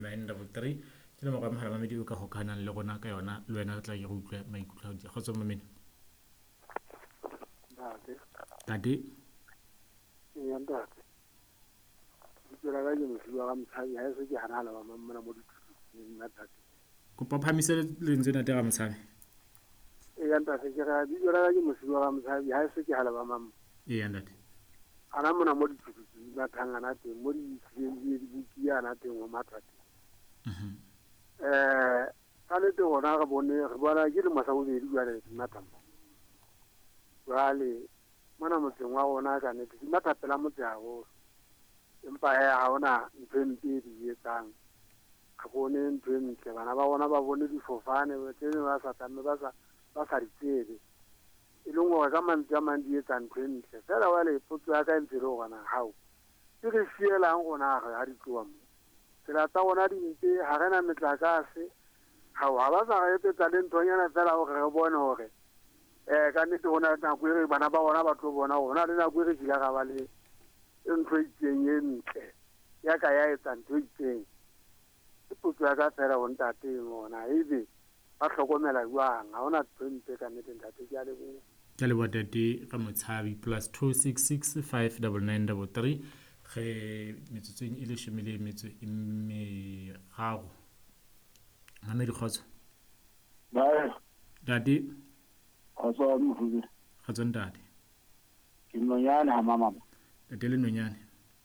933 ke le mo ga mohala mamedi o ka hokanang le gona ka yona le wena re tla ke go utlwa maikutlo a go tswa mamedi tate ntate ditsela ka ke mosiwa ga motshabi ha se ke hanala ba mamona mo dithutsing nna tate kopa phamiše lentswe nate ga motshabi ntate ke ra ditsela ka ke mosiwa ga motshabi ha se ke hala ba mamma ntate ana mona mo dithutsing ba thangana teng mo di buki ana teng mo matate ka le te gona ga bone re bona ke le masa bobedi jwale nna tama jwale mona motseng wa gona ka nnete ke mathapela motse haholo empa ha ona ntho e mpe e di etsang ga bone ntho e ntle bana ba bona ba bone difofane tsene ba sa tame ba sa di tsebe e leng gore ka mantswe a mang di etsa ntho e ntle fela wale potso ya ka e ntse le gona hao ke re fielang gona ga di tloa mo tsela tsa gona di mpe ga rena metlakase ga ba sa re etsetsa le nthonyana fela gore re bone gore ka nnete go na le nako e re bana ba bona ba tlo bona go na le nako e re kila ga ba le ntho e itseng e ntle ya ka ya etsa ntho e itseng ke potso ya ka fela go ntateng gona ebe ba tlhokomela jwang ga ona ntho e mpe ka nnete ntate ke a leboga ka le botate ga motshabi +266 59933 ge metsotsong e le šomile metso e megago ngame dikgotso tate kgotsa mofubi kgotso ntate ke nonyane ha mama tate le nonyane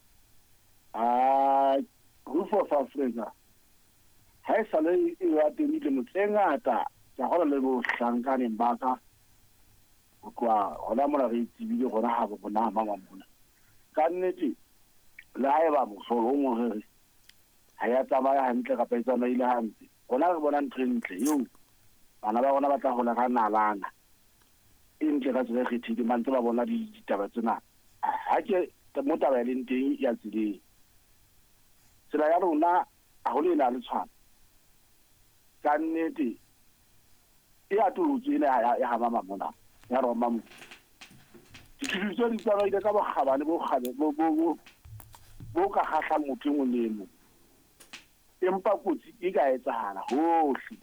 Roof of Africa ha e sale e wa teng le motse ngata tsa gona le bo hlankaneng ba ka go tloa gona mona re tsebile gona ha bo bona mama mona ka nnete le ha e ba mosolo o morere ha ya tsamaya hantle kapa e tsamaile hantle gona re bona ntho e ntle eo bana ba bona ba tla gola ka nalana e ntle ka tsela e kgethile mantse ba bona ditaba tsena ha ke mo taba e leng teng ya tseleng tsela ya rona a go le na le tshwana ka nnete e a tutse ena ya ha mama mona ya roma mo dithuso di tsamaile ka bogabane bo ka gahla motho mo lemo empa kotsi e ka etsahala hohle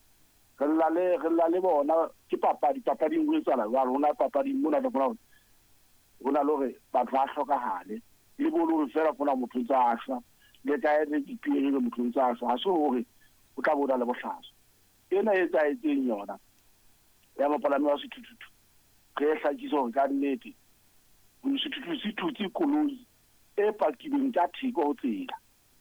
re la le bona ke papadi go etsala wa rona papadi mona le bona rona le gore ba tla hlokahale le bo le fela bona motho tsa ashwa le ka ene dipiri le motho tsa ashwa ha se hore o tla bona le bohlaso ena e tsa etseng yona ya mapalame wa sethuthuthu re hlakisa hore ka nnete go sethuthuthu se thutse koloi e pakileng tsa theko ho tsela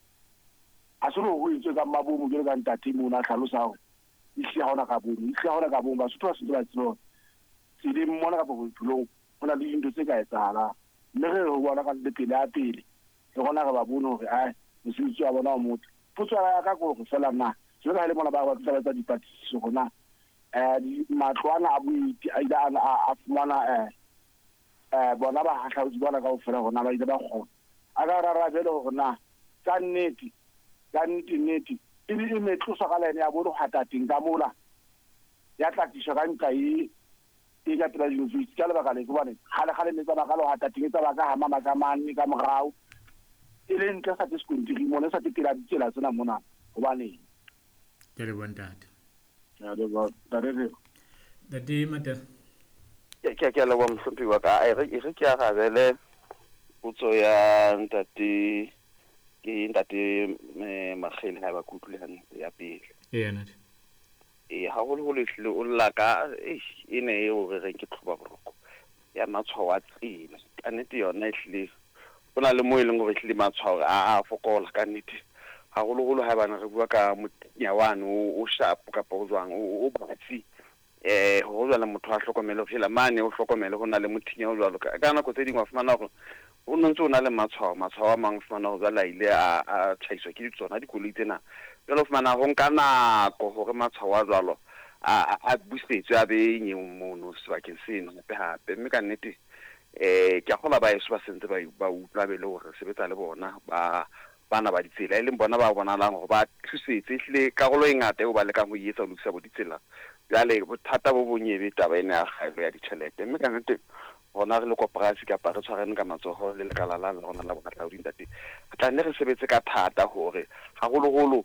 a se go itswe ka mabomo ke ka ntate mona hlalosa hore ihla hona ka bomo ba se tlo se ba tselo se di mona ka bophelong hona le dintho tse ka etsahala mme re ho bona ka le pele a pele le gona ga ba bone hore ai mosebetsi wa bona o motho potso ya ka go fela nna se ga le bona ba tla tsa dipatiso gona di matlwana a buiti a ida a fumana bona ba hahlaudi bona ka go fela gona ba ida ba kgona a ka rara bele gona ka nnete e le metlosa ka lene ya bone hatating ka mola ya tlatisha ka nka e ka tla university ka lebaka le bone gale metsa ba ka lo hatating tsa ba ka hama makamane ka morao e le ntle sa tse skontiri mona sa tela ditsela tsena mona go bane ke le bontate ya le ba tate mata ke le wa mhlophi wa ka e re ke a gabele utso ya ntate ke ntate magele ha ba kutlwe ya pele nate ha go le hlile o lla ka e ne e o re ke tlhoba boroko ya matshwao a tsela ka nnete yona e hlile o na le mo e leng gore hlile matshwao a fokola ka nnete ha go ha bana re bua ka monyawane o sharp kapa o jwang o batsi go jwala motho a hlokomele go hela mane o hlokomele go na le mothinya o jwalo ka nako tse dingwe a fumana gore o ntse o na le matshwao a mang fumana go jwala ile a tšhaiswa ke tsona dikoloi tsena jalo fumana go nka nako gore matshwao a jwalo a busetswe a benye mono sebakeng seno gape mme ka nnete ke a gola ba eso ba sentse ba utlwa be le gore sebetsa le bona bana ba ditsela e leng bona ba bonalang gore ba thusetse ehlile karolo e ngata eo ba lekang go etsa go lokisa bo ditsela jale bothata bo bonyebe taba ene ya kgaelo ya ditšhelete mme ka nnete gona re le koporasi kapa re tshwarene ka matsogo le lekala la le gona la bogatlaodi ntate re tla nne re sebetse ka thata gore gagologolo